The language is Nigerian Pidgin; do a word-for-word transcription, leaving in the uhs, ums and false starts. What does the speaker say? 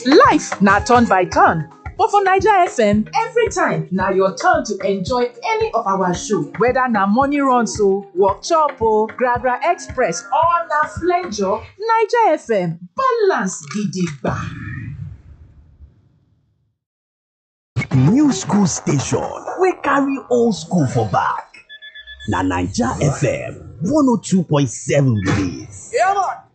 Life na turn by turn, but for Naija F M, every time na your turn to enjoy any of our show. Whether na morning runs o, workshop o, Gragra Express or na flenjo, Naija F M balance gidigba. New school station wey carry old school for back. Na Naija F M one oh two point seven be dis. Yeah, man.